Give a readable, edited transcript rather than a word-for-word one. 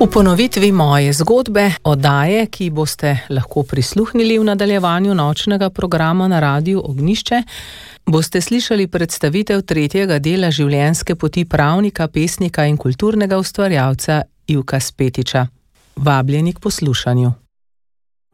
V ponovitvi moje zgodbe, oddaje, ki boste lahko prisluhnili v nadaljevanju nočnega programa na Radiu Ognjišče, boste slišali predstavitev tretjega dela življenjske poti pravnika, pesnika in kulturnega ustvarjalca Ivka Spetiča. Vabljeni k poslušanju.